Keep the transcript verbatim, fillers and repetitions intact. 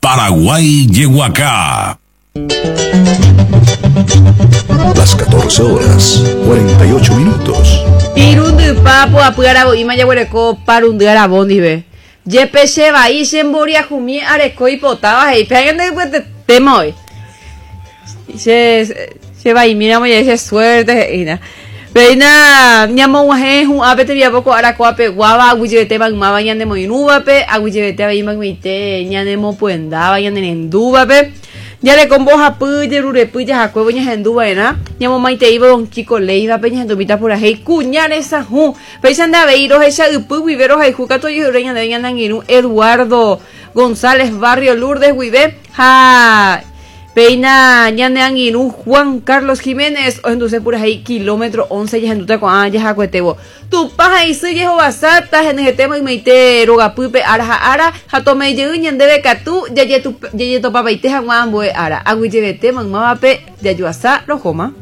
Paraguay llegó acá. Las catorce horas, cuarenta y ocho minutos. Irundu papo apurabo ima yaguereco parundu arabondi ve. Yepe sheba y shemboria jumi areco y potaba y pegan de tema hoy. Se sheba y mira muy ese suerte y na. Peina nyamo wahe hu apete via poco araco ape guava agujete magma yande mo inuba pe agujete ba imagmite nyane mo puenda yande enduba pe. Ya le con vos a puye rure puye a cuevo ña henduba ena ñamo maite iba don chico leiva peña hendubita por ahí cuñar esa hu peisan da veiro esa upu vivero hay jucato y reña de ñan ngiru Eduardo González Barrio Lourdes vive ha peina ñan ngiru Juan Carlos Jiménez o entonces por ahí kilómetro once ya henduta con ah ya cuetebo tu paja y se llevo basata en el tema y meite roga pupe ara ara hatome ye ñan debe catu ya ye tu ya ye to papa y te janguan bue ara agui ye tema mama pe ya yo asa rojoma.